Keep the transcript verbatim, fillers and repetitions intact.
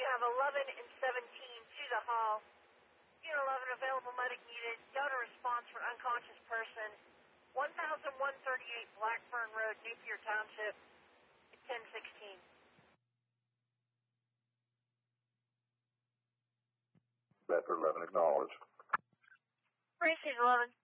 you have eleven and seventeen to the hall. Unit eleven, available medic needed. Data response for unconscious person. one thousand one hundred thirty-eight Blackburn Road, Napier Township, ten sixteen. Bedford eleven, acknowledged. Precinct eleven.